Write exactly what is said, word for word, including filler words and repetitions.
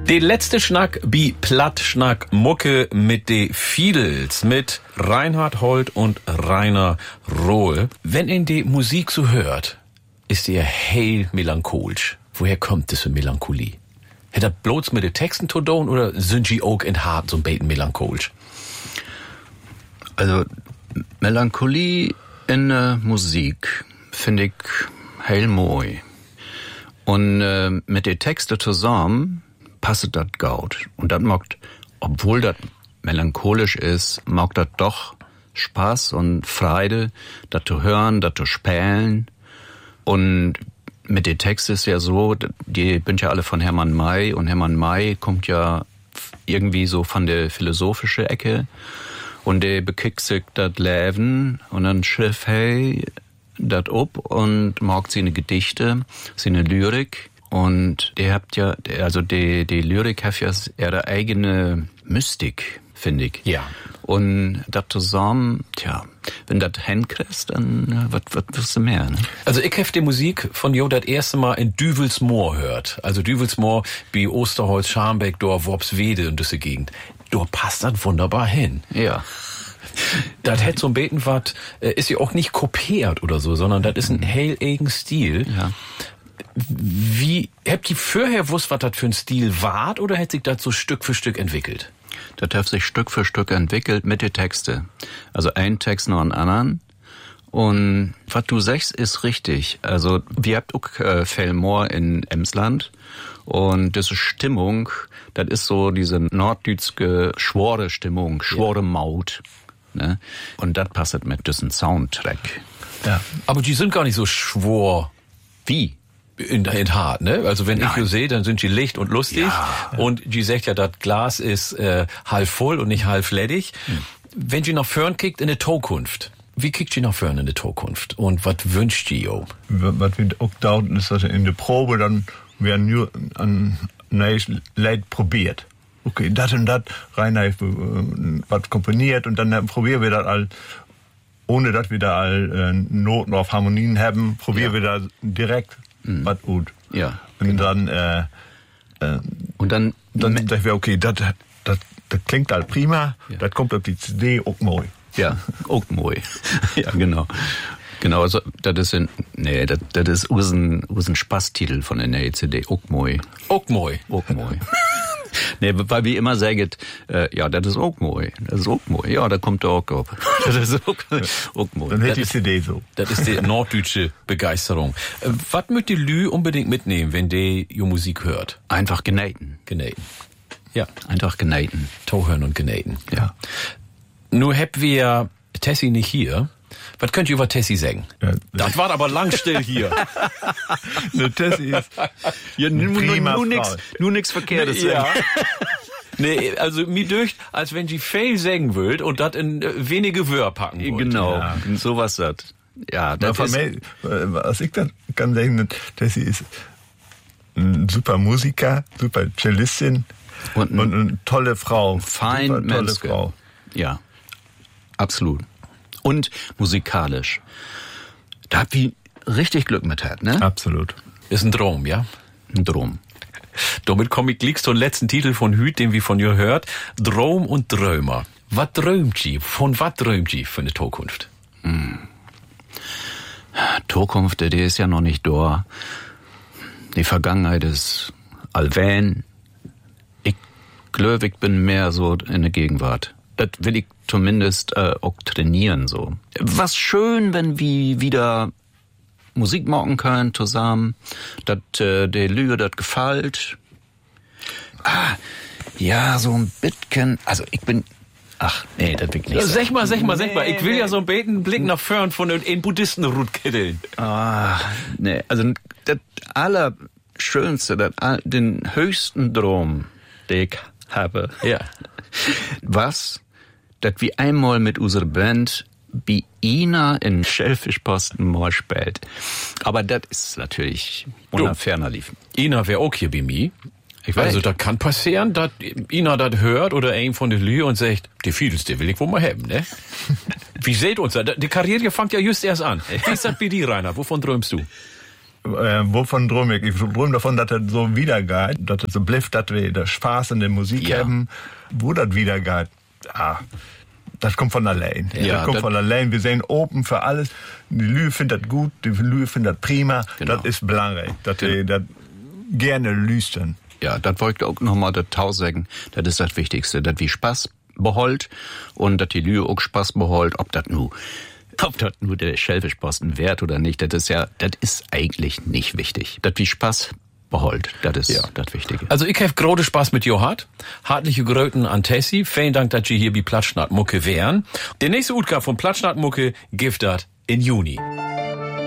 Der letzte Schnack bi Plattschnack Mucke mit de Fiedels, mit Reinhard Holt und Rainer Rohl. Wenn ihr die Musik so hört, ist ihr hell melancholisch. Woher kommt diese Melancholie? Hätt er bloß mit den Texten zu tun oder sind sie auch in Hart so ein bisschen melancholisch? Also, Melancholie in der Musik finde ich hell moi. Und äh, mit den Texten zusammen passt das gut. Und das macht, obwohl das melancholisch ist, macht das doch Spaß und Freude, das zu hören, das zu spielen. Und mit den Texten ist ja so, die sind ja alle von Hermann May. Und Hermann May kommt ja irgendwie so von der philosophischen Ecke. Und der bekickt sich das Leben und dann schrift hey das ab und mag seine Gedichte, seine Lyrik. Und der habt ja, also die, die Lyrik hat ja ihre eigene Mystik, finde ich. Ja. Und das zusammen, tja, wenn das hinkriegst, dann was was wirst du mehr, ne? Also ich hab die Musik von Jo das erste Mal in Düvelsmoor hört. Also Düvelsmoor wie Osterholz, Scharmbeck, Dorf, Worpswede und diese Gegend. Da passt das wunderbar hin. Ja. Das hätt so ein Beten wat, ist ja auch nicht kopiert oder so, sondern das ist ein hell eigen Stil. Ja. Wie, habt ihr vorher wusst, was das für ein Stil war, oder hätte sich das so Stück für Stück entwickelt? Das hat sich Stück für Stück entwickelt mit den Texten. Also ein Text noch einen anderen. Und was du sagst, ist richtig. Also wir habt auch äh, Fellmoor in Emsland. Und diese Stimmung, das ist so diese norddeutsche schwore Stimmung, schwore Maut. Ne? Und das passt mit diesem Soundtrack. Ja. Aber die sind gar nicht so schwor. Wie? In, in Hart, ne? Also wenn Nein. ich die sehe, dann sind die licht und lustig. Ja. Und die sagt ja, das Glas ist äh, halb voll und nicht halb ledig. Hm. Wenn die nach vorn kickt in der Zukunft, wie kickt die nach vorn in der Zukunft? Und was wünscht die, jo? Was wir auch da ist, dass in der Probe dann werden nur ein neues Lied probiert. Okay, das und das, Rainer äh, was komponiert und dann probieren wir das all, ohne dass wir da all äh, Noten auf Harmonien haben, probieren ja. wir da direkt mhm. was gut. Ja. Und genau. dann, äh, äh, und dann, dann sagen wir, okay, das, das, das klingt halt prima, ja. das kommt auf die C D auch moi. Ja, auch moi. Ja, genau. Genau, also, das ist ein, nee, das, das ist usen, usen Spaßtitel von der neuen C D, auch moi. Auch moi. Auch moi. Nee, weil wir immer sagen, äh, ja, das ist auch moi. Das ist auch moi. Ja, da kommt der auch ab. Das ist auch, auch moi. Dann hätte die C D so. Das ist die norddeutsche Begeisterung. Äh, was möchte Lü unbedingt mitnehmen, wenn die jo Musik hört? Einfach geneiten. Geneiten. Ja. Einfach geneiten. Tohören und geneiten. Ja. Nur hab wir Tessie nicht hier. Was könnt ihr über Tessie sagen? Ja, das war aber lang still hier. Ne, Tessie ist ja, nun nu, nix, nu nix Verkehrtes ja. Nee, also mir dürft, als wenn die Fail sagen würd und das in äh, wenige Wörter packen wollt. Genau, ja. so was das. Ja, das ist... Mich, was ich dann kann sagen, Tessie ist ein super Musiker, super Cellistin und, ein, und eine tolle Frau. Fein super, tolle Menske. Frau. Ja, absolut. Und musikalisch. Da habt ihr richtig Glück mit hat, ne? Absolut. Ist ein Traum, ja? Ein Traum. Damit komme ich gleich zum letzten Titel von Hüt, den wir von ihr hört. Traum und Träumer. Was träumt sie? Von was träumt sie für eine Zukunft? Hm. Zukunft, die ist ja noch nicht da. Die Vergangenheit ist allwähn. Ich glaube, ich bin mehr so in der Gegenwart. Das will ich zumindest äh, auch trainieren so. Was schön, wenn wir wieder Musik machen können zusammen, dass äh, der Lüge das gefällt. Ah, ja, so ein bisschen, also ich bin, ach nee, das will ich nicht. Sag mal, sag mal, sag mal, ich will nee. ja so einen beten Blick nach vorn von den Buddhisten rutkitteln. Ah, nee, also das Allerschönste, das, den höchsten Traum, den ich habe, ja. was, dass wir einmal mit unserer Band wie Ina in Schellfischposten mal spielt. Aber das ist natürlich unter ferner liefen. Ina wäre auch hier bei mir. Ich weiß. Also, das kann passieren, dass Ina das hört oder ein von den Lü und sagt, die Fiedels, die will ich wohl mal haben, ne? Wie seht uns das? Die Karriere fängt ja just erst an. Wie ist das bei dir, Rainer? Wovon träumst du? Äh, wovon drum ich? Ich drum davon, dass das so wiedergeht, dass es so blifft, dass wir das Spaß in der Musik Ja. haben. Wo das wiedergeht, ah, das kommt von allein. Ja, das kommt das- von allein. Wir sind open für alles. Die Lü findet das gut, die Lü findet das prima. Genau. Das ist belangrijk, dass wir das gerne lüstern. Ja, das wollte ich auch nochmal das Tau sagen. Das ist das Wichtigste, dass wir Spaß beholt und dass die Lü auch Spaß beholt, ob das nu Ob das nur der Schellfischposten wert oder nicht, das ist ja, das ist eigentlich nicht wichtig. Das wie Spaß beholt, das ist Ja. das Wichtige. Also ich hab große Spaß mit Johat. Hartliche Gröten an Tessie. Vielen Dank, dass ihr hier bei Platschnaht Mucke wären. Der nächste Utgabe von Platschnaht Mucke gibt das in Juni.